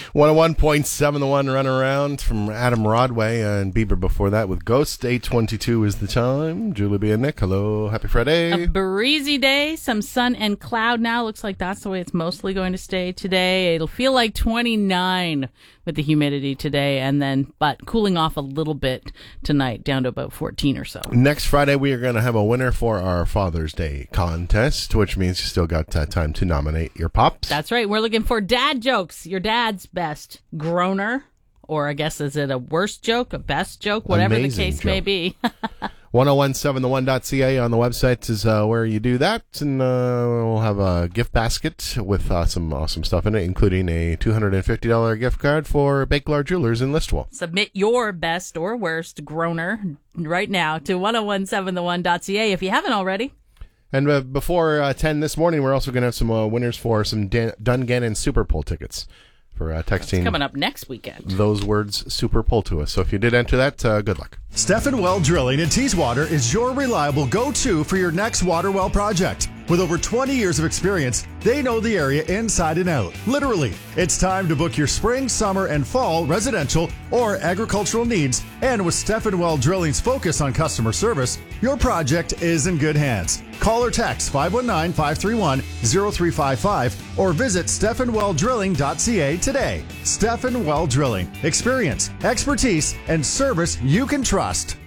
101.7 The One Runaround from Adam Rodway and Bieber before that with Ghost. 8:22 is the time. Julie B. and Nick, hello. Happy Friday. A breezy day, some sun and cloud now. Looks like that's the way it's mostly going to stay today. It'll feel like 29 with the humidity today, but cooling off a little bit tonight, down to about 14 or so. Next Friday, we are going to have a winner for our Father's Day contest, which means you still got time to nominate your pops. That's right. We're looking for dad jokes. Your dad's best groaner, or I guess is it a worst joke, a best joke, whatever the case may be. 1017theone.ca on the website is where you do that, and we'll have a gift basket with some awesome stuff in it, including a $250 gift card for Bakelar Jewelers in Listowel. Submit your best or worst groaner right now to 1017theone.ca if you haven't already. And before 10 this morning, we're also going to have some winners for some Dungannon Super Pull tickets for texting. It's coming up next weekend. Those words Super Pull to us. So if you did enter that, good luck. Stephen Well Drilling in Teeswater is your reliable go-to for your next water well project. With over 20 years of experience, they know the area inside and out. Literally, it's time to book your spring, summer, and fall residential or agricultural needs. And with Stephen Well Drilling's focus on customer service, your project is in good hands. Call or text 519-531-0355 or visit stephenwelldrilling.ca today. Stephen Well Drilling. Experience, expertise, and service you can trust.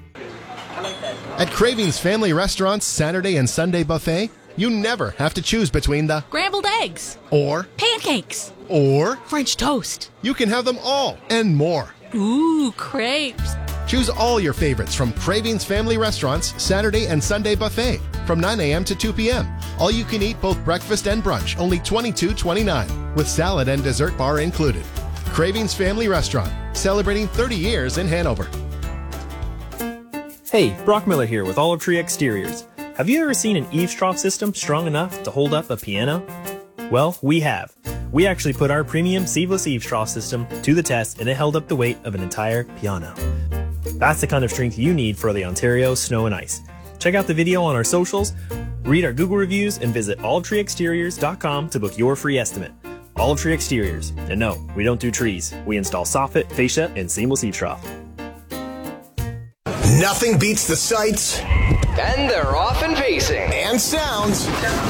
At Cravings Family Restaurant's Saturday and Sunday buffet, you never have to choose between the scrambled eggs or pancakes or French toast. You can have them all and more. Ooh, crepes. Choose all your favorites from Cravings Family Restaurant's Saturday and Sunday buffet from 9 a.m. to 2 p.m. All you can eat both breakfast and brunch, only $22.29, with salad and dessert bar included. Cravings Family Restaurant, celebrating 30 years in Hanover. Hey, Brock Miller here with Olive Tree Exteriors. Have you ever seen an eaves trough system strong enough to hold up a piano? Well, we have. We actually put our premium seamless eaves trough system to the test and it held up the weight of an entire piano. That's the kind of strength you need for the Ontario snow and ice. Check out the video on our socials, read our Google reviews, and visit olivetreeexteriors.com to book your free estimate. Olive Tree Exteriors. And no, we don't do trees. We install soffit, fascia, and seamless eaves trough. Nothing beats the sights, and they're often pacing, and sounds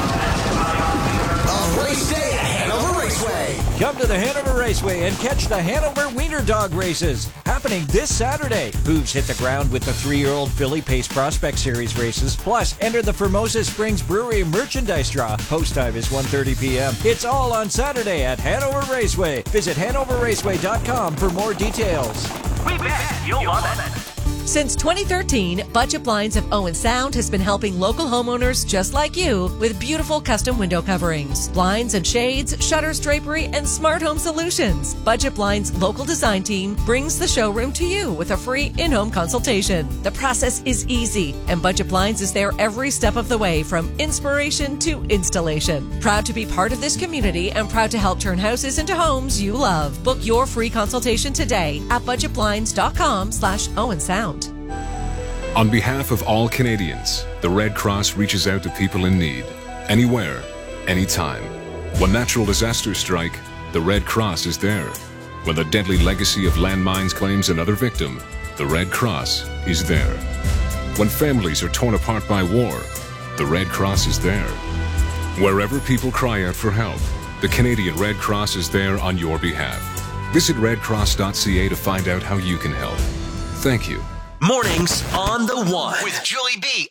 of race day at Hanover Raceway. Come to the Hanover Raceway and catch the Hanover Wiener Dog races, happening this Saturday. Hooves hit the ground with the 3-year-old Philly Pace Prospect Series races. Plus, enter the Formosa Springs Brewery merchandise draw. Post time is 1:30 p.m. It's all on Saturday at Hanover Raceway. Visit hanoverraceway.com for more details. We bet you'll love it. Since 2013, Budget Blinds of Owen Sound has been helping local homeowners just like you with beautiful custom window coverings, blinds and shades, shutters, drapery, and smart home solutions. Budget Blinds' local design team brings the showroom to you with a free in-home consultation. The process is easy, and Budget Blinds is there every step of the way from inspiration to installation. Proud to be part of this community and proud to help turn houses into homes you love. Book your free consultation today at budgetblinds.com/Owen Sound. On behalf of all Canadians, the Red Cross reaches out to people in need, anywhere, anytime. When natural disasters strike, the Red Cross is there. When the deadly legacy of landmines claims another victim, the Red Cross is there. When families are torn apart by war, the Red Cross is there. Wherever people cry out for help, the Canadian Red Cross is there on your behalf. Visit redcross.ca to find out how you can help. Thank you. Mornings on the One with Julie B.